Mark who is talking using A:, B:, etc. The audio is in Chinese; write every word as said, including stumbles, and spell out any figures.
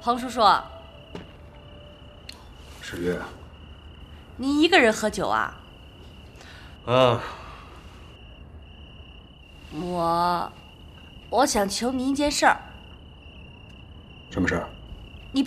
A: 彭叔叔，
B: 史月，
A: 你一个人喝酒啊？
B: 啊，
A: 我，我想求你一件事儿。
B: 什么事儿？